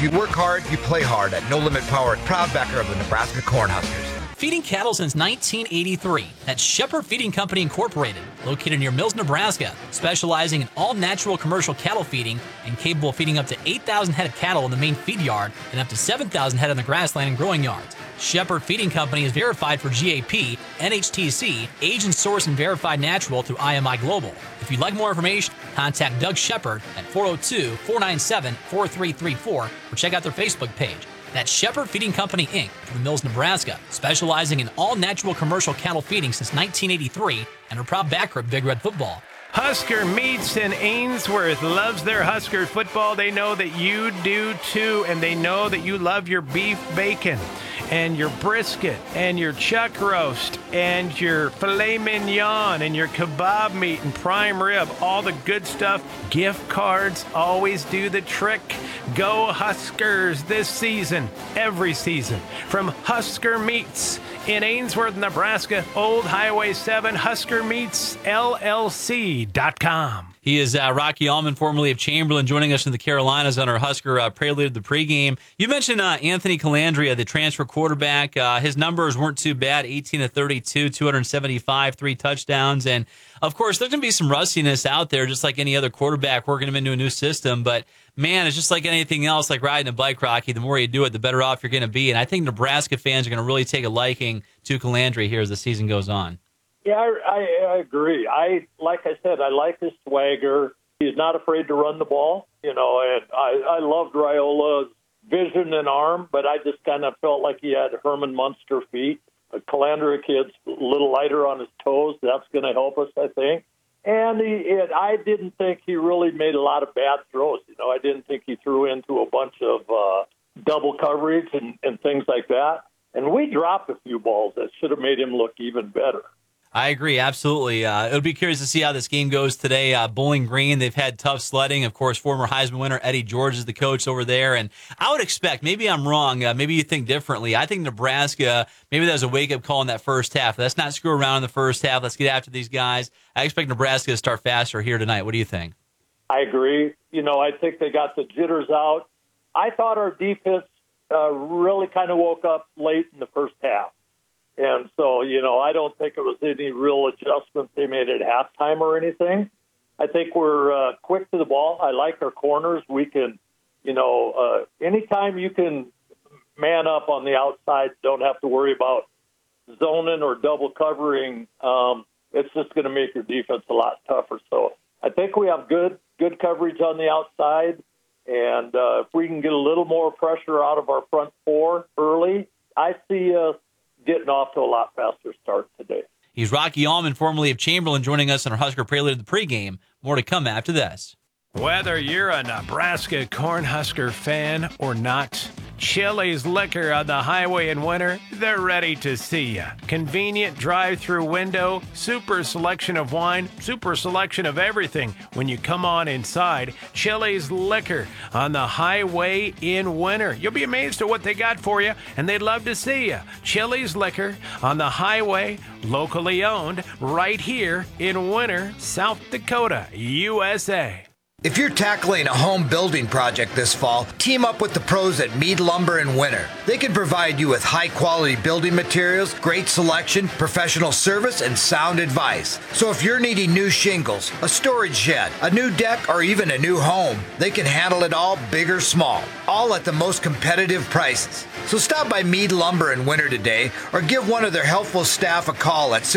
you work hard, you play hard at No Limit Power, proud backer of the Nebraska Cornhuskers. Feeding cattle since 1983. That's Shepherd Feeding Company Incorporated, located near Mills, Nebraska, specializing in all-natural commercial cattle feeding and capable of feeding up to 8,000 head of cattle in the main feed yard and up to 7,000 head in the grassland and growing yards. Shepherd Feeding Company is verified for GAP, NHTC, Agent Source and Verified Natural through IMI Global. If you'd like more information, contact Doug Shepherd at 402-497-4334 or check out their Facebook page. That's Shepherd Feeding Company, Inc., from Mills, Nebraska, specializing in all-natural commercial cattle feeding since 1983 and a proud backer of Big Red football. Husker Meats in Ainsworth loves their Husker football. They know that you do too, and they know that you love your beef bacon and your brisket and your chuck roast and your filet mignon and your kebab meat and prime rib, all the good stuff. Gift cards always do the trick. Go Huskers this season, every season, from Husker Meats in Ainsworth, Nebraska, Old Highway 7, HuskerMeatsLLC.com. He is Rocky Allman, formerly of Chamberlain, joining us in the Carolinas on our Husker Prelude to the pregame. You mentioned Anthony Calandria, the transfer quarterback. His numbers weren't too bad, 18 of 32, 275, 3 touchdowns. And, of course, there's going to be some rustiness out there, just like any other quarterback working him into a new system. But, man, it's just like anything else, like riding a bike, Rocky. The more you do it, the better off you're going to be. And I think Nebraska fans are going to really take a liking to Calandria here as the season goes on. Yeah, I agree. Like I said, I like his swagger. He's not afraid to run the ball, and I loved Raiola's vision and arm, but I just kind of felt like he had Herman Munster feet. A Calandria kid's a little lighter on his toes. That's going to help us, I think. And I didn't think he really made a lot of bad throws. I didn't think he threw into a bunch of double coverage and things like that. And we dropped a few balls that should have made him look even better. I agree, absolutely. It'll be curious to see how this game goes today. Bowling Green, they've had tough sledding. Of course, former Heisman winner Eddie George is the coach over there. And I would expect, maybe I'm wrong, maybe you think differently. I think Nebraska, maybe that was a wake-up call in that first half. Let's not screw around in the first half. Let's get after these guys. I expect Nebraska to start faster here tonight. What do you think? I agree. I think they got the jitters out. I thought our defense really kind of woke up late in the first half. And so, I don't think it was any real adjustments they made at halftime or anything. I think we're quick to the ball. I like our corners. We can, anytime you can man up on the outside, don't have to worry about zoning or double covering. It's just going to make your defense a lot tougher. So I think we have good coverage on the outside. And if we can get a little more pressure out of our front four early, I see us getting off to a lot faster start today. He's Rocky Allman, formerly of Chamberlain, joining us on our Husker Prelude to the pregame. More to come after this. Whether you're a Nebraska Cornhusker fan or not, Chili's Liquor on the highway in winter, they're ready to see you. Convenient drive-through window, super selection of wine, super selection of everything. When you come on inside, Chili's Liquor on the highway in winter. You'll be amazed at what they got for you, and they'd love to see you. Chili's Liquor on the highway, locally owned, right here in Winter, South Dakota, USA. If you're tackling a home building project this fall, team up with the pros at Mead Lumber and Winter. They can provide you with high-quality building materials, great selection, professional service, and sound advice. So if you're needing new shingles, a storage shed, a new deck, or even a new home, they can handle it all, big or small, all at the most competitive prices. So stop by Mead Lumber and Winter today or give one of their helpful staff a call at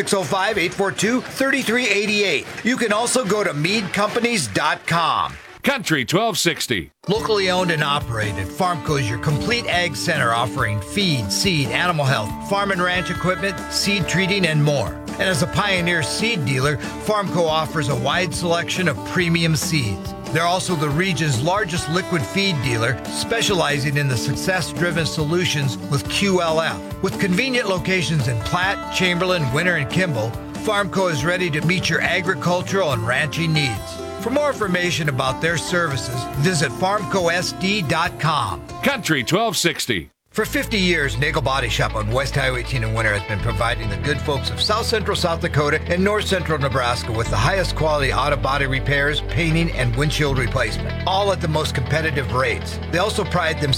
605-842-3388. You can also go to meadcompanies.com. Country 1260. Locally owned and operated, Farmco is your complete ag center offering feed, seed, animal health, farm and ranch equipment, seed treating, and more. And as a pioneer seed dealer, Farmco offers a wide selection of premium seeds. They're also the region's largest liquid feed dealer, specializing in the success-driven solutions with QLF. With convenient locations in Platte, Chamberlain, Winter, and Kimball, Farmco is ready to meet your agricultural and ranching needs. For more information about their services, visit farmcosd.com. Country 1260. For 50 years, Nagel Body Shop on West Highway 18 in Winter has been providing the good folks of South Central South Dakota and North Central Nebraska with the highest quality auto body repairs, painting, and windshield replacement, all at the most competitive rates. They also pride themselves